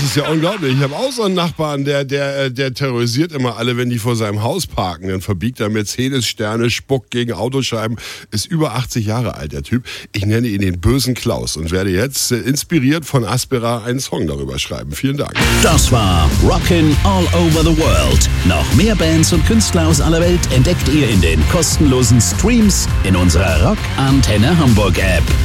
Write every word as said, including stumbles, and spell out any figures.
ist ja unglaublich. Ich habe auch so einen Nachbarn, der, der, der terrorisiert immer alle, wenn die vor seinem Haus parken. Dann verbiegt er Mercedes-Sterne, spuckt gegen Autoscheiben. Ist über achtzig Jahre alt, der Typ. Ich nenne ihn den bösen Klaus und werde jetzt, äh, inspiriert von Aspera, einen Song darüber schreiben. Vielen Dank. Das war Rockin' All Over the World. Noch mehr Bands und Künstler aus aller Welt entdeckt ihr in den kostenlosen Streams in unserer Rock Antenne Hamburg App.